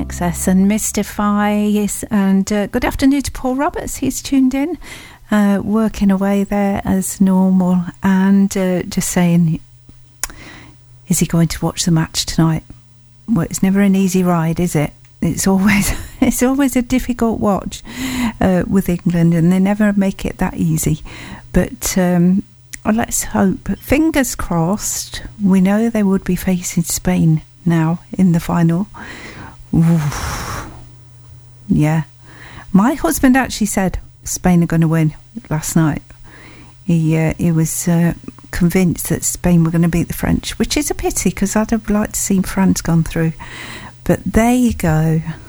INXS and Mystify. Yes, and good afternoon to Paul Roberts. He's tuned in, working away there as normal, and just saying, is he going to watch the match tonight? Well, it's never an easy ride, is it? It's always a difficult watch with England, and they never make it that easy. But let's hope. Fingers crossed. We know they would be facing Spain now in the final. Oof. Yeah. My husband actually said Spain are going to win last night. He was convinced that Spain were going to beat the French, which is a pity because I'd have liked to see France gone through. But there you go.